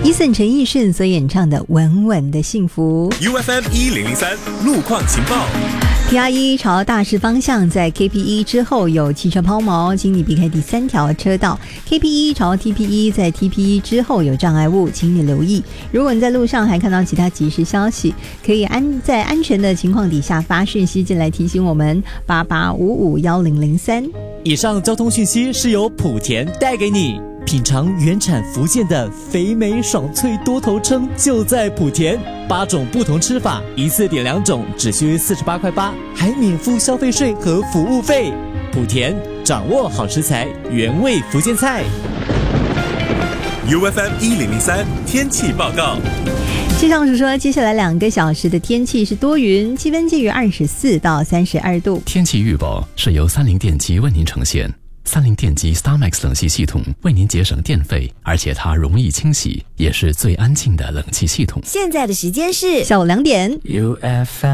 Eason 陈奕迅所演唱的《稳稳的幸福》。 UFM 1003路况情报。 PR1 朝大势方向，在 KP1 之后有汽车抛锚，请你避开第3条车道。KP1 朝 TP1， 在 TP1 之后有障碍物，请你留意。如果你在路上还看到其他即时消息，可以在安全的情况底下发讯息进来提醒我们88551003。 以上交通讯息是由莆田带给你。品尝原产福建的肥美爽脆多头鲭，就在莆田，8种不同吃法，一次点2种，只需48.8块，还免付消费税和服务费。莆田，掌握好食材，原味福建菜。 UFM 1003天气报告。 气象署说，接下来2个小时的天气是多云，气温介于24到32度。 天气预报是由三菱电机为您呈现。三菱电机 StarMax 冷气系统为您节省电费，而且它容易清洗，也是最安静的冷气系统。 现在的时间是下午2点。 UFM